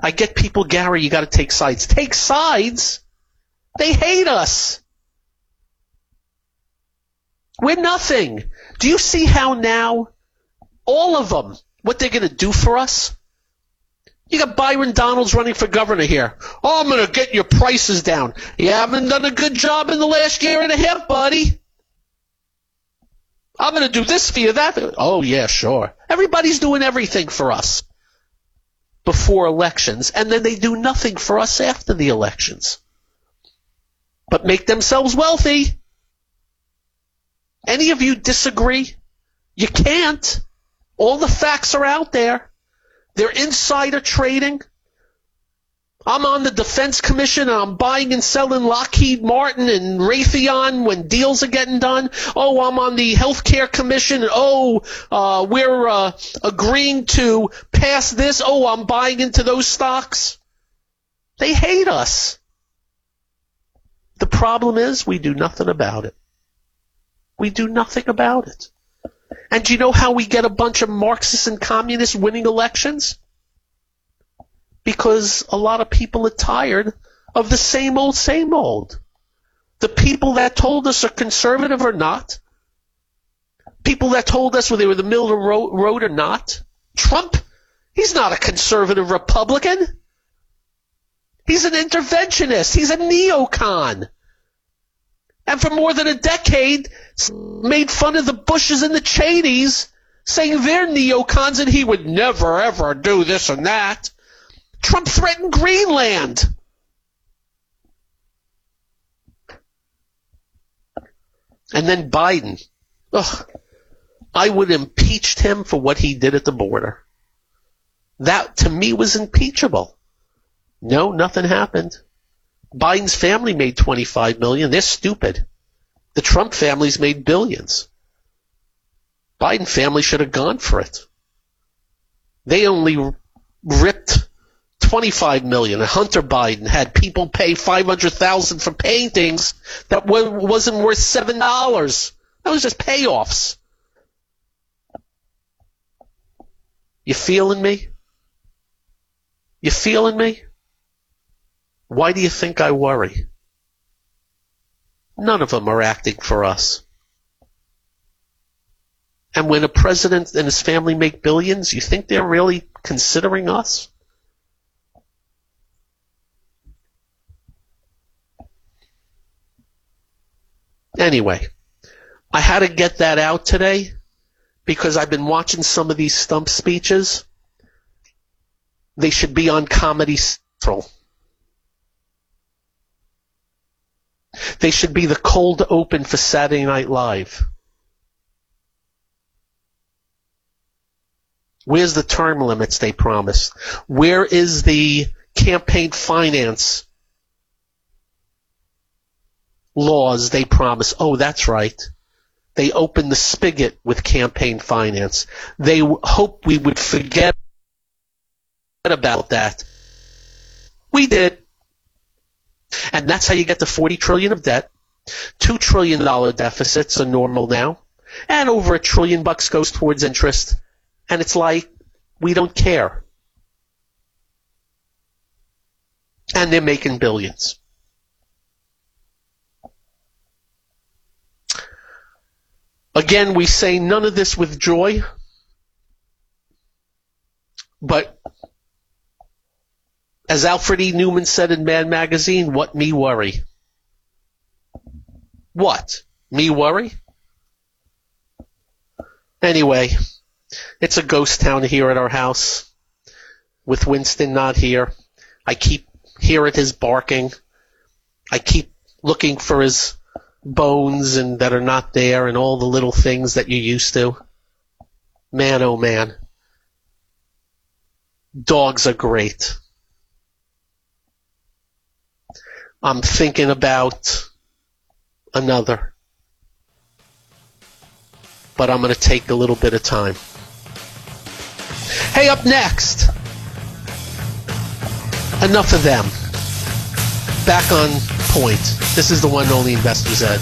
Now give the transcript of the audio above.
I get people, Gary, you got to take sides. Take sides? They hate us. We're nothing. Do you see how now all of them, what they're going to do for us? You got Byron Donalds running for governor here. Oh, I'm going to get your prices down. You haven't done a good job in the last year and a half, buddy. I'm going to do this for you, that. Oh, yeah, sure. Everybody's doing everything for us before elections, and then they do nothing for us after the elections, but make themselves wealthy. Any of you disagree? You can't. All the facts are out there. They're insider trading. I'm on the Defense Commission, and I'm buying and selling Lockheed Martin and Raytheon when deals are getting done. Oh, I'm on the Healthcare Commission. We're agreeing to pass this. Oh, I'm buying into those stocks. They hate us. The problem is we do nothing about it. We do nothing about it. And do you know how we get a bunch of Marxists and communists winning elections? Because a lot of people are tired of the same old, same old. The people that told us are conservative or not. People that told us whether they were the middle of the road or not. Trump, he's not a conservative Republican. He's an interventionist. He's a neocon. And for more than a decade, made fun of the Bushes and the Cheneys, saying they're neocons and he would never, ever do this and that. Trump threatened Greenland. And then Biden. Ugh, I would have impeached him for what he did at the border. That, to me, was impeachable. No, nothing happened. Biden's family made $25 million. They're stupid. The Trump family's made billions. Biden family should have gone for it. They only ripped $25 million. Hunter Biden had people pay $500,000 for paintings that wasn't worth $7. That was just payoffs. You feeling me? You feeling me? Why do you think I worry? None of them are acting for us. And when a president and his family make billions, you think they're really considering us? Anyway, I had to get that out today because I've been watching some of these stump speeches. They should be on Comedy Central. They should be the cold open for Saturday Night Live. Where's the term limits they promised? Where is the campaign finance laws they promised? Oh, that's right. They opened the spigot with campaign finance. They hoped we would forget about that. We did. And that's how you get to $40 trillion of debt. $2 trillion deficits are normal now. And over $1 trillion goes towards interest. And it's like, we don't care. And they're making billions. Again, we say none of this with joy. But as Alfred E. Newman said in Mad Magazine, what me worry? What? Me worry? Anyway, it's a ghost town here at our house with Winston not here. I keep hearing his barking. I keep looking for his bones and that are not there and all the little things that you used to. Man, oh man. Dogs are great. I'm thinking about another. But I'm going to take a little bit of time. Hey, up next. Enough of them. Back on point. This is the one and only Investor's Edge.